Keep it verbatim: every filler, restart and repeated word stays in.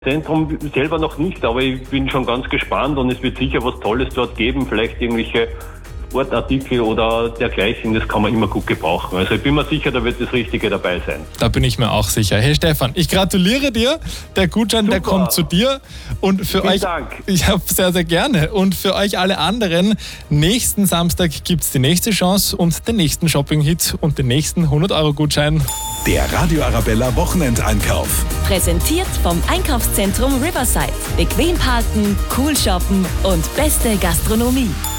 Zentrum selber noch nicht, aber ich bin schon ganz gespannt und es wird sicher was Tolles dort geben, vielleicht irgendwelche Sportartikel oder dergleichen, das kann man immer gut gebrauchen. Also ich bin mir sicher, da wird das Richtige dabei sein. Da bin ich mir auch sicher. Hey Stefan, ich gratuliere dir. Der Gutschein, Super. Der kommt zu dir. Und für Vielen euch, Dank. Ja, sehr, sehr gerne. Und für euch alle anderen, nächsten Samstag gibt es die nächste Chance und den nächsten Shopping-Hit und den nächsten hundert-Euro-Gutschein. Der Radio Arabella Wochenendeinkauf. Präsentiert vom Einkaufszentrum Riverside. Bequem parken, cool shoppen und beste Gastronomie.